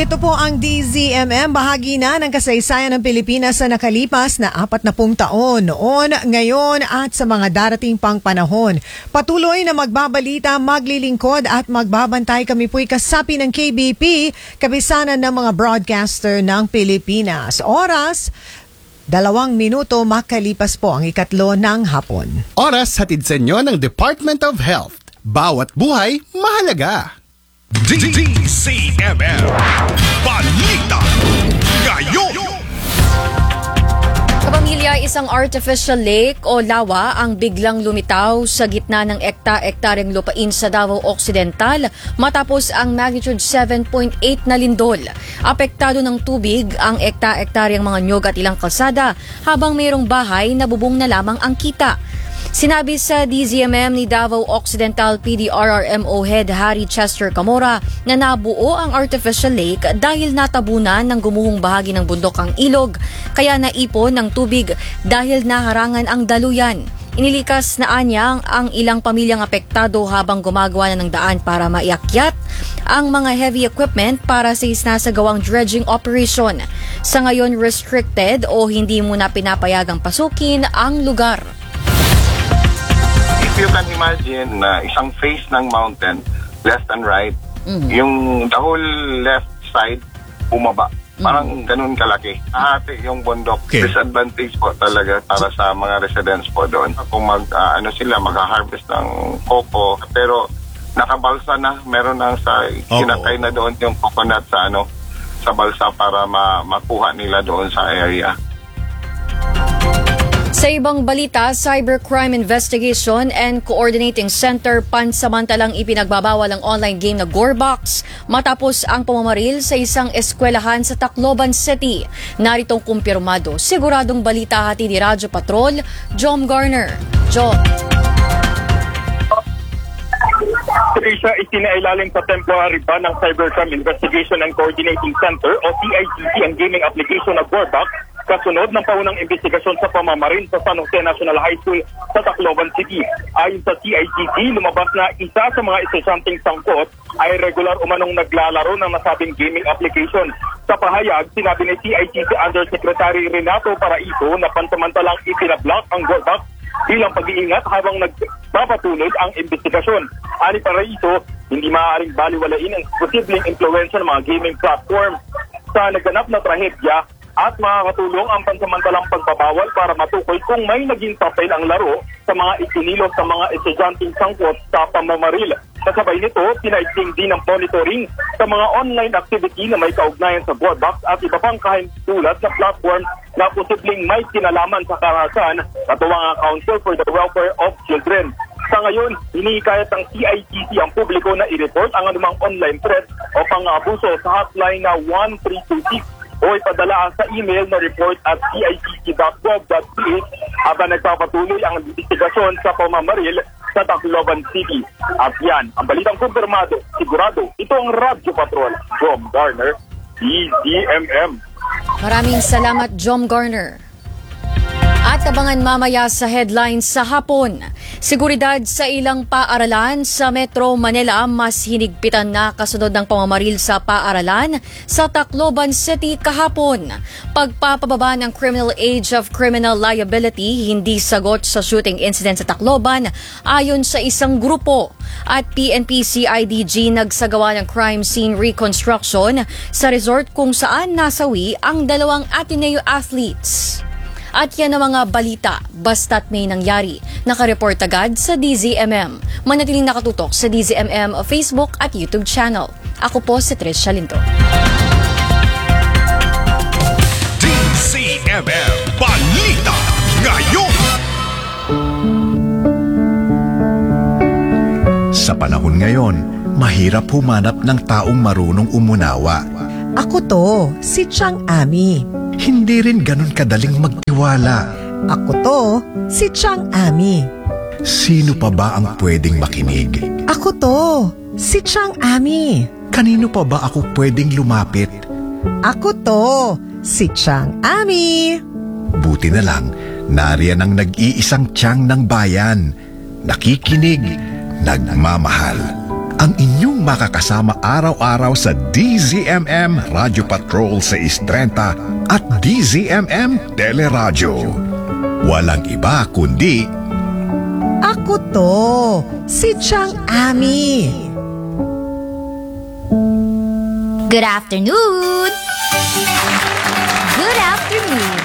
Ito po ang DZMM, bahagi na ng kasaysayan ng Pilipinas sa nakalipas na 40 taon, noon, ngayon at sa mga darating pang panahon. Patuloy na magbabalita, maglilingkod at magbabantay. Kami po'y kasapi ng KBP, kabisanan ng mga broadcaster ng Pilipinas. Oras, 2 minuto makalipas po ang 3:00 ng hapon. Oras hatid sa inyo ng Department of Health. Bawat buhay, mahalaga. DZMM Balita Ngayon. Kapamilya, isang artificial lake o lawa ang biglang lumitaw sa gitna ng ekta-ektaryang lupain sa Davao Occidental matapos ang magnitude 7.8 na lindol. Apektado ng tubig ang ekta-ektaryang mga nyog at ilang kalsada habang mayroong bahay na bubong na lamang ang kita. Sinabi sa DZMM ni Davao Occidental PDRRMO Head Harry Chester Camora na nabuo ang artificial lake dahil natabunan ng gumuhong bahagi ng bundok ang ilog, kaya naipon ng tubig dahil naharangan ang daluyan. Inilikas na anyang ang ilang pamilyang apektado habang gumagawa na ng daan para maiakyat ang mga heavy equipment para sa isinasagawang dredging operation. Sa ngayon, restricted o hindi muna pinapayagang pasukin ang lugar. If you can imagine na isang face ng mountain, left and right, yung the whole left side, bumaba. Parang ganun kalaki. Ahati yung bundok. Okay. Disadvantage po talaga para sa mga residents po doon. Kung mag-harvest ng coco, pero nakabalsa na, meron nang kinakay na doon yung coconut sa balsa para makuha nila doon sa area. Sa ibang balita, Cybercrime Investigation and Coordinating Center pansamantalang ipinagbabawal ang online game na Gorebox matapos ang pamamaril sa isang eskwelahan sa Tacloban City. Naritong kumpirmado. Siguradong balita hati ni Radyo Patrol, Jom Garner. Jom. Patricia, isinailalim sa temporary ban ng Cybercrime Investigation and Coordinating Center o CICC ang gaming application na Gorebox kasunod ng paunang investigasyon sa pamamaril sa San Jose National High School sa Tacloban City. Ayon sa CICC, lumabas na isa sa mga estudyanteng sangkot ay regular umanong naglalaro ng nasabing gaming application. Sa pahayag, sinabi ni CICC Undersecretary Renato Paraiso na pansamantalang itinablock ang Gorebox bilang pag-iingat habang nagpapatuloy ang investigasyon. Ani Paraiso, hindi maaaring baliwalain ang posibleng impluwensya ng mga gaming platform sa naganap na trahedya at makakatulong ang pansamantalang pagbabawal para matukoy kung may naging papel ang laro sa mga ikinilos sa mga estudyanteng sangkot sa pamamaril. Kasabay nito, pinaigting din ang monitoring sa mga online activity na may kaugnayan sa Gorebox at iba pang kahintulad sa platform na posibleng may kinalaman sa karahasan at ang Council for the Welfare of Children. Sa ngayon, hinihikayat ng CICC ang publiko na i-report ang anumang online threat o pang-abuso sa hotline na 1326 o ipadala sa email na report@cicc.gov.ph habang nagpapatuloy ang investigasyon sa pamamaril sa Tacloban City. At yan, ang balitang kumpirmado, sigurado, ito ang Radyo Patrol, Jom Garner, DZMM. Maraming salamat, Jom Garner. At abangan mamaya sa headlines sa hapon. Seguridad sa ilang paaralan sa Metro Manila mas hinigpitan na kasunod ng pamamaril sa paaralan sa Tacloban City kahapon. Pagpapababa ng criminal age of criminal liability hindi sagot sa shooting incident sa Tacloban ayon sa isang grupo. At PNP CIDG nagsagawa ng crime scene reconstruction sa resort kung saan nasawi ang 2 Ateneo athletes. At yan ang mga balita, basta't may nangyari. Nakareport agad sa DZMM. Manatiling nakatutok sa DZMM Facebook at YouTube channel. Ako po si Tricia Linto. DZMM Balita Ngayon. Sa panahon ngayon, mahirap humanap ng taong marunong umunawa. Ako to, si Chang Ami. Hindi rin ganun kadaling magtiwala. Ako to, si Chang Ami. Sino pa ba ang pwedeng makinig? Ako to, si Chang Ami. Kanino pa ba ako pwedeng lumapit? Ako to, si Chang Ami. Buti na lang, nariyan ang nag-iisang tiyang ng bayan. Nakikinig, nagmamahal. ang inyong makakasama araw-araw sa DZMM Radio Patrol 630 at DZMM Teleradyo. Walang iba kundi Ako to, si Chang Ami. Good afternoon! Good afternoon!